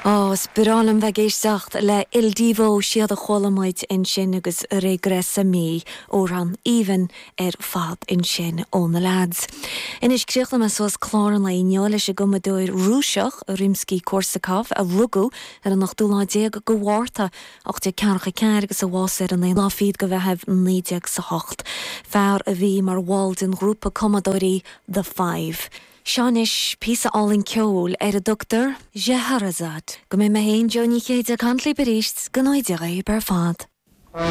Spirálum bheith géisteacht le ildíbhó siad a cholamáid in sin agus régressa mí óran even fad in sin ón na lads. Inis críochla me sos chláran le ineála se gomadúir rúiseach a Rimsky-Korsakov a rugú ar an nach dúláidéag go bhharrta ach te cearcha ceir agus a bhásir an é láfiad go bheitheh nídeag sa hocht. Fear a bhí mar bháil den grúpa comadóirí The Five. Seanis písa allin ceol a doctor Jeharazad. Go mé héin Johnny chéad a cantlí beríst go náideagaí bar fad.